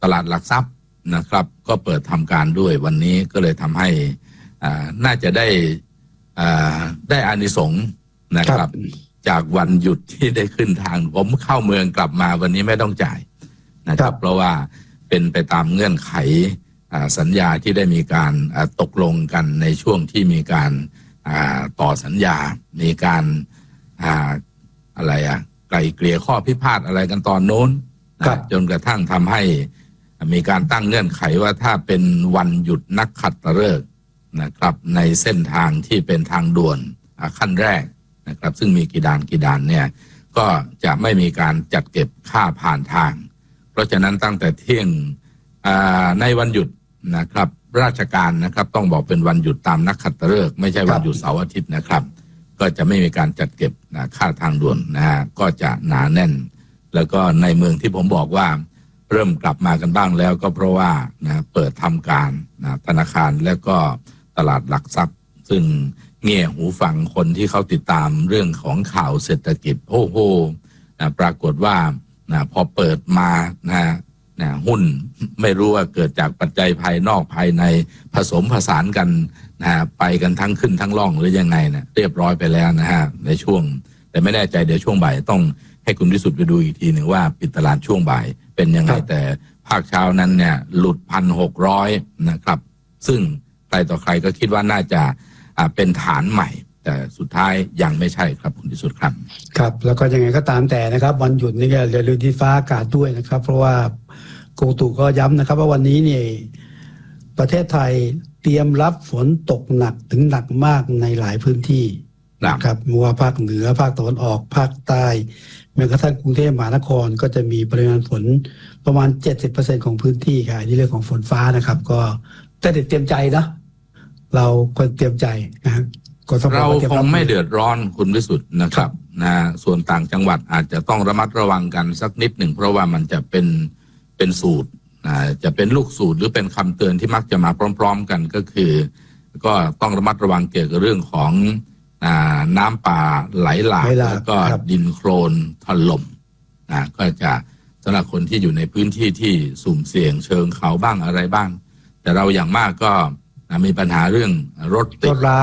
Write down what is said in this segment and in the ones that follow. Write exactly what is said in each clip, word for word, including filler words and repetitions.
ตลาดหลักทรัพย์นะครับก็เปิดทำการด้วยวันนี้ก็เลยทำให้อ่าน่าจะได้อ่าได้อานิสงส์นะครับจากวันหยุดที่ได้ขึ้นทางผมเข้าเมืองกลับมาวันนี้ไม่ต้องจ่ายนะครับเพราะว่าเป็นไปตามเงื่อนไขสัญญาที่ได้มีการตกลงกันในช่วงที่มีการต่อสัญญามีการอะไรอะไกลเกลี่ยข้อพิพาทอะไรกันตอนโน้นจนกระทั่งทำให้มีการตั้งเงื่อนไขว่าถ้าเป็นวันหยุดนักขัตฤกษ์นะครับในเส้นทางที่เป็นทางด่วนขั้นแรกนะครับซึ่งมีกี่ด่านกี่ด่านเนี่ยก็จะไม่มีการจัดเก็บค่าผ่านทางเพราะฉะนั้นตั้งแต่เที่ยงในวันหยุดนะครับราชการนะครับต้องบอกเป็นวันหยุดตามนักขัตฤกษ์ไม่ใช่วันหยุดเสาร์อาทิตย์นะครับก็จะไม่มีการจัดเก็บค่าทางด่วนนะฮะก็จะหนาแน่นแล้วก็ในเมืองที่ผมบอกว่าเริ่มกลับมากันบ้างแล้วก็เพราะว่านะเปิดทำการนะธนาคารและก็ตลาดหลักทรัพย์ซึ่งเงี่ยหูฟังคนที่เขาติดตามเรื่องของข่าวเศรษฐกิจโอ้โหนะปรากฏว่านะพอเปิดมานะนะหุ้นไม่รู้ว่าเกิดจากปัจจัยภายนอกภายในผสมผสานกันนะไปกันทั้งขึ้นทั้งล่องหรือยังไงนะเรียบร้อยไปแล้วนะฮะในช่วงแต่ไม่แน่ใจเดี๋ยวช่วงบ่ายต้องให้คุณวิสุทธิ์ไปดูอีกทีหนึ่งว่าปิดตลาดช่วงบ่ายเป็นยังไงแต่ภาคเช้านั้นเนี่ยหลุดพันหกร้อยนะครับซึ่งใครต่อใครก็คิดว่าน่าจะเป็นฐานใหม่แต่สุดท้ายยังไม่ใช่ครับคุณวิสุทธิ์ครับครับแล้วก็ยังไงก็ตามแต่นะครับวันหยุดนี่ก็อย่าลืมที่ฟ้าอากาศด้วยนะครับเพราะว่ากรมอุตุก็ย้ำนะครับว่าวันนี้เนี่ยประเทศไทยเตรียมรับฝนตกหนักถึงหนักมากในหลายพื้นที่นะครับไม่ว่าภาคเหนือภาคตะวันออกภาคใต้แม้กระทั่งกรุงเทพมหานครก็จะมีปริมาณฝนประมาณ เจ็ดสิบเปอร์เซ็นต์ ของพื้นที่ค่ะนี่เรื่องของฝนฟ้านะครับก็แต่เตรียมใจนะเราควรเตรียมใจนะครับเราคงไม่เดือดร้อนคุณวิสุทธิ์นะครับนะส่วนต่างจังหวัดอาจจะต้องระมัดระวังกันสักนิดหนึ่งเพราะว่ามันจะเป็นเป็นสูตรจะเป็นลูกสูตรหรือเป็นคำเตือนที่มักจะมาพร้อมๆกันก็คือก็ต้องระมัดระวังเกี่ยวกับเรื่องของน้ำป่าไหลหลากแล้วก็ดินโคลนถล่มนะก็จะสำหรับคนที่อยู่ในพื้นที่ที่สุ่มเสี่ยงเชิงเขาบ้างอะไรบ้างแต่เราอย่างมากก็มีปัญหาเรื่องรถติดรถรา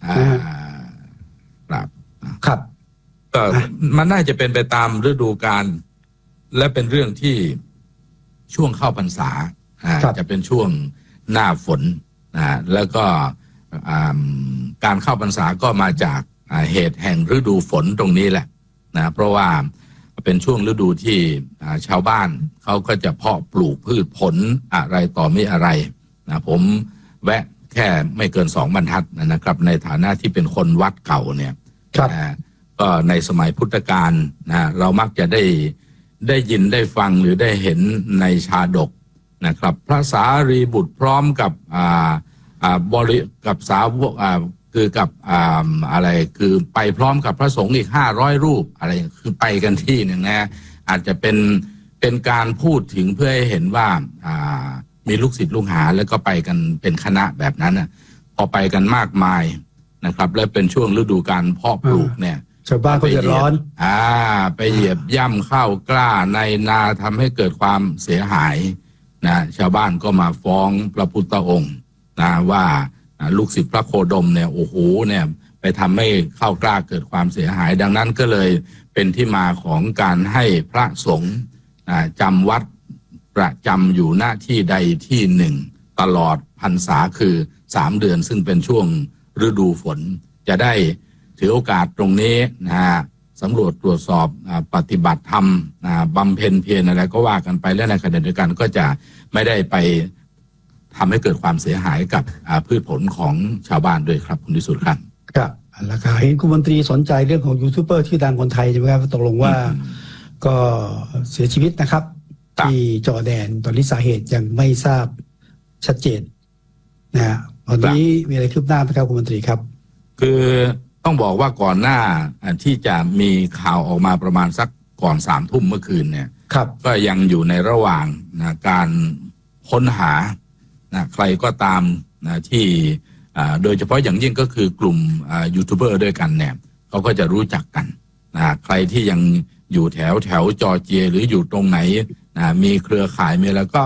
ครับครับก็มันน่าจะเป็นไปตามฤดูกาลและเป็นเรื่องที่ช่วงเข้าพรรษาจะเป็นช่วงหน้าฝนนะแล้วก็การเข้าพรรษาก็มาจากเหตุแห่งฤดูฝนตรงนี้แหละนะเพราะว่าเป็นช่วงฤดูที่ชาวบ้านเขาก็จะเพาะปลูกพืชผลอะไรต่อมีอะไรนะผมแวะแค่ไม่เกินสองบรรทัดนะครับในฐานะที่เป็นคนวัดเก่าเนี่ยก็ในสมัยพุทธกาลนะเรามักจะได้ได้ยินได้ฟังหรือได้เห็นในชาดกนะครับพระสารีบุตรพร้อมกับอ่าอ่าบริกับสาวกอ่าคือกับอ่าอะไรคือไปพร้อมกับพระสงฆ์อีกห้าร้อยรูปอะไรคือไปกันที่หนึ่งนะอาจจะเป็นเป็นการพูดถึงเพื่อให้เห็นว่าอ่ามีลูกศิษย์ลูกหาแล้วก็ไปกันเป็นคณะแบบนั้นนะพอไปกันมากมายนะครับและเป็นช่วงฤดูการเพาะปลูกเนี่ยชาวบ้านก็จะร้อนอ่าไปเหยียบย่ำข้าวกล้าในนาทำให้เกิดความเสียหายนะชาวบ้านก็มาฟ้องพระพุทธองค์นะว่าลูกศิษย์พระโคดมเนี่ยโอ้โหเนี่ยไปทำให้ข้าวกล้าเกิดความเสียหายดังนั้นก็เลยเป็นที่มาของการให้พระสงฆ์จำวัดประจำอยู่หน้าที่ใดที่หนึ่งตลอดพรรษาคือสามเดือนซึ่งเป็นช่วงฤดูฝนจะได้ถือโอกาสตรงนี้นะฮะสำรวจตรวจสอบปฏิบัติธรรมบำเพ็ญเพียรอะไรก็ว่ากันไปและในขณะเดียวกันก็จะไม่ได้ไปทำให้เกิดความเสียหายกับพืชผลของชาวบ้านด้วยครับคุณวิสุทธิ์ครับครับแล้วก็เห็นคุณมนตรีสนใจเรื่องของยูทูบเบอร์ที่ดังคนไทยใช่ไหมครับตกลงว่าก็เสียชีวิตนะครับที่จอร์แดนตอนนี้สาเหตุยังไม่ทราบชัดเจนนะฮะวันนี้มีอะไรคืบหน้าไหมครับคุณมนตรีครับคือต้องบอกว่าก่อนหน้าที่จะมีข่าวออกมาประมาณสักก่อนสามทุ่มเมื่อคืนเนี่ยก็ยังอยู่ในระหว่างนะการค้นหานะใครก็ตามนะที่โดยเฉพาะอย่างยิ่งก็คือกลุ่มยูทูบเบอร์ด้วยกันเนี่ยเขาก็จะรู้จักกันนะใครที่ยังอยู่แถวแถวจอร์เจียหรืออยู่ตรงไหนนะมีเครือข่ายมีแล้วก็